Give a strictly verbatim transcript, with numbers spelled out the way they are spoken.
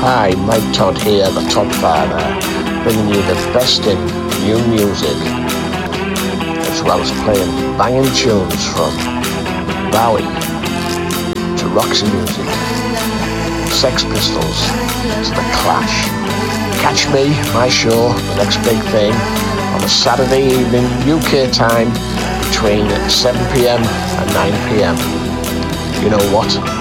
Hi, Mike Todd here, the Todd Father, bringing you the best in new music, as well as playing banging tunes from Bowie to Roxy Music, Sex Pistols to The Clash. Catch me, my show, The Next Big Thing, on a Saturday evening U K time between seven p.m. and nine p.m. You know what?